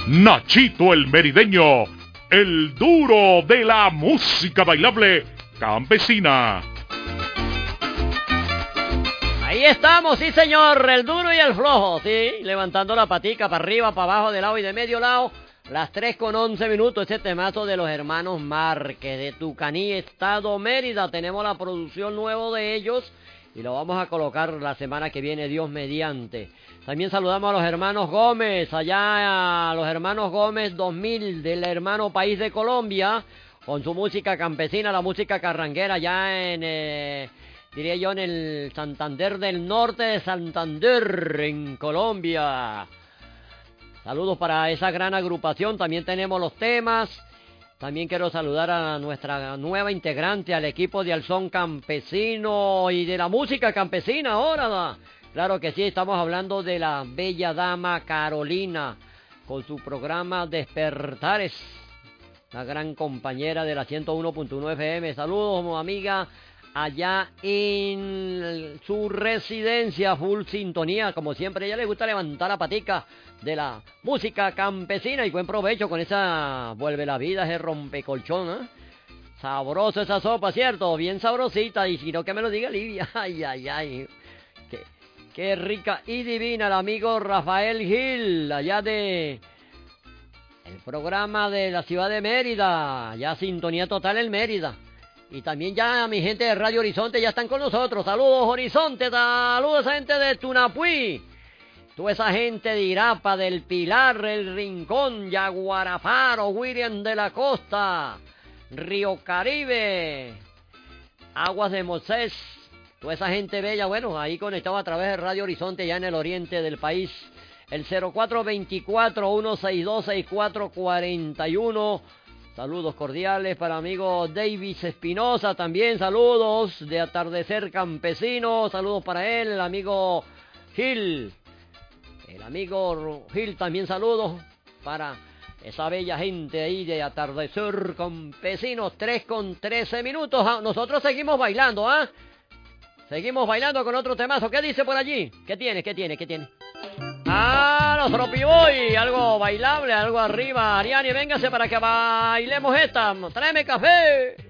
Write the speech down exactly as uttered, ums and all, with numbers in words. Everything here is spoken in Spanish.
Nachito el Merideño, el duro de la música bailable campesina. Ahí estamos, sí señor, el duro y el flojo, sí, levantando la patica para arriba, para abajo, de lado y de medio lado. Las tres con once minutos, este temazo de los hermanos Márquez, de Tucaní, Estado Mérida. Tenemos la producción nuevo de ellos y lo vamos a colocar la semana que viene, Dios mediante. También saludamos a los hermanos Gómez, allá a los hermanos Gómez dos mil del hermano país de Colombia, con su música campesina, la música carranguera, allá en, eh, diría yo, en el Santander del Norte de Santander, en Colombia. Saludos para esa gran agrupación, también tenemos los temas. También quiero saludar a nuestra nueva integrante, al equipo de Alzón Campesino y de la música campesina ahora. Claro que sí, estamos hablando de la bella dama Carolina, con su programa Despertares, la gran compañera de la ciento uno punto uno F M. Saludos, amiga, allá en su residencia, full sintonía, como siempre. A ella le gusta levantar la patica de la música campesina y buen provecho con esa vuelve la vida, ese rompecolchón, ¿eh? Sabroso esa sopa, ¿cierto? Bien sabrosita, y si no que me lo diga Livia. Ay, ay, ay, qué, qué rica y divina el amigo Rafael Gil, allá de el programa de la ciudad de Mérida, ya sintonía total en Mérida. Y también ya mi gente de Radio Horizonte ya están con nosotros. Saludos Horizonte, saludos a gente de Tunapuí, toda esa gente de Irapa, del Pilar, El Rincón, Yaguarafaro, William de la Costa, Río Caribe, Aguas de Moisés, toda esa gente bella, bueno, ahí conectado a través de Radio Horizonte ya en el oriente del país. El cero cuatro dos cuatro, uno seis dos, seis cuatro cuatro uno. Saludos cordiales para amigo Davis Espinosa, también saludos de Atardecer Campesino, saludos para él, el amigo Gil. El amigo Gil también saludos para esa bella gente ahí de Atardecer Campesinos, tres con trece minutos. Nosotros seguimos bailando, ¿ah? ¿eh? Seguimos bailando con otro temazo. ¿Qué dice por allí? ¿Qué tiene? ¿Qué tiene? ¿Qué tiene? Ah, los Tropiboy, algo bailable, algo arriba. Ariani, véngase para que bailemos esta. Tráeme café.